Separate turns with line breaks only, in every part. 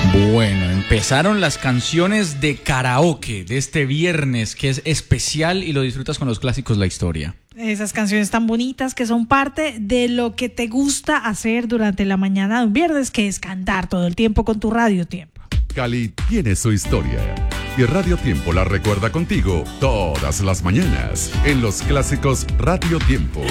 Bueno, empezaron las canciones de karaoke de este viernes, que es especial y lo disfrutas con los clásicos La Historia.
Esas canciones tan bonitas que son parte de lo que te gusta hacer durante la mañana de un viernes, que es cantar todo el tiempo con tu Radio Tiempo.
Cali tiene su historia y Radio Tiempo la recuerda contigo todas las mañanas en los clásicos Radio Tiempo.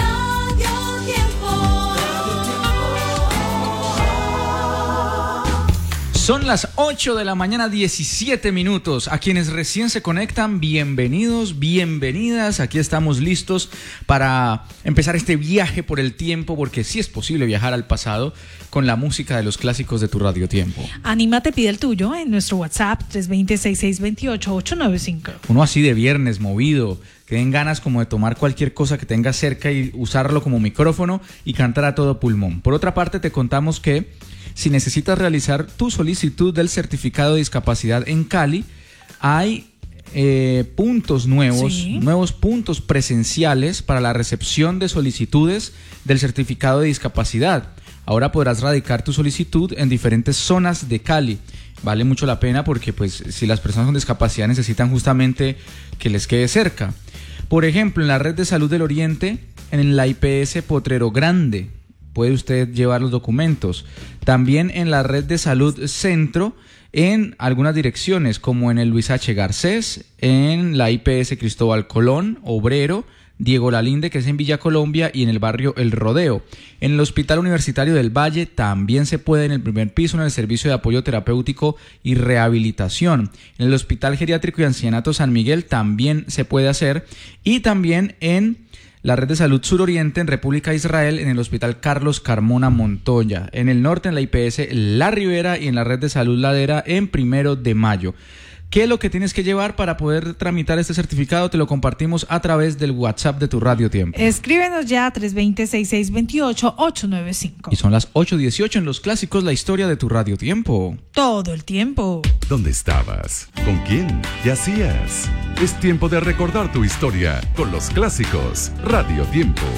Son las 8 de la mañana, 17 minutos. A quienes recién se conectan, bienvenidos, bienvenidas. Aquí estamos listos para empezar este viaje por el tiempo, porque sí es posible viajar al pasado con la música de los clásicos de tu Radio Tiempo.
Anímate, pide el tuyo en nuestro WhatsApp 320-6628-895.
Uno así de viernes, movido, que den ganas como de tomar cualquier cosa que tengas cerca y usarlo como micrófono y cantar a todo pulmón. Por otra parte, te contamos que si necesitas realizar tu solicitud del certificado de discapacidad en Cali, hay puntos nuevos,
¿sí?
Nuevos puntos presenciales para la recepción de solicitudes del certificado de discapacidad. Ahora podrás radicar tu solicitud en diferentes zonas de Cali. Vale mucho la pena porque pues si las personas con discapacidad necesitan justamente que les quede cerca. Por ejemplo, en la Red de Salud del Oriente, en la IPS Potrero Grande, puede usted llevar los documentos. También en la Red de Salud Centro, en algunas direcciones, como en el Luis H. Garcés, en la IPS Cristóbal Colón, Obrero, Diego Lalinde, que es en Villa Colombia, y en el barrio El Rodeo. En el Hospital Universitario del Valle también se puede, en el primer piso, en el Servicio de Apoyo Terapéutico y Rehabilitación. En el Hospital Geriátrico y Ancianato San Miguel también se puede hacer, y también en la Red de Salud Suroriente en República de Israel, en el Hospital Carlos Carmona Montoya. En el norte, en la IPS La Ribera, y en la Red de Salud Ladera en 1 de Mayo. ¿Qué es lo que tienes que llevar para poder tramitar este certificado? Te lo compartimos a través del WhatsApp de tu Radio Tiempo.
Escríbenos ya 320-6628-895.
Y son las 8:18 en los clásicos La Historia de tu Radio Tiempo.
Todo el tiempo.
¿Dónde estabas? ¿Con quién? ¿Qué hacías? Es tiempo de recordar tu historia con los clásicos Radio Tiempo.